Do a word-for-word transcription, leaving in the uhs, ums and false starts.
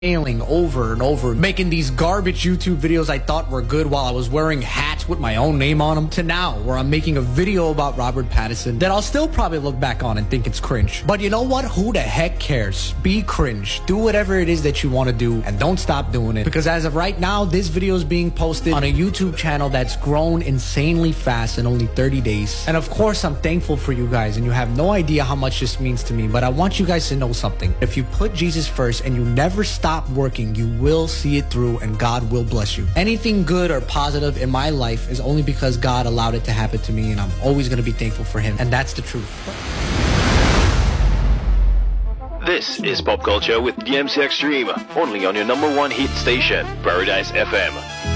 failing over and over, making these garbage YouTube videos I thought were good while I was wearing hats with my own name on them, to now where I'm making a video about Robert Pattinson that I'll still probably look back on and think it's cringe. But you know what? Who the heck cares? Be cringe. Do whatever it is that you want to do and don't stop doing it. Because as of right now, this video is being posted on a YouTube channel that's grown insanely fast in only thirty days. And of course, I'm thankful for you guys, and you have no idea how much this means to me. But I want you guys to know something. If you put Jesus first and you never stop working, you will see it through and God will bless you. Anything good or positive in my life is only because God allowed it to happen to me, and I'm always going to be thankful for him. And that's the truth. This is Pop Culture with D M C Extreme, only on your number one hit station, Paradise F M.